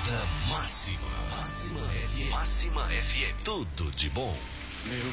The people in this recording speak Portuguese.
Morada Máxima. Máxima FM. Tudo de bom. Meu